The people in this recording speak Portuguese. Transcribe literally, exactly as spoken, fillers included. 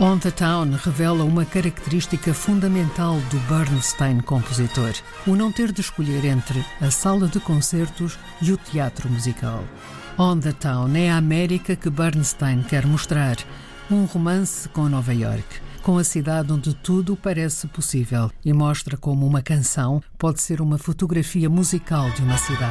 On the Town revela uma característica fundamental do Bernstein compositor, o não ter de escolher entre a sala de concertos e o teatro musical. On the Town é a América que Bernstein quer mostrar, um romance com Nova York, com a cidade onde tudo parece possível, e mostra como uma canção pode ser uma fotografia musical de uma cidade.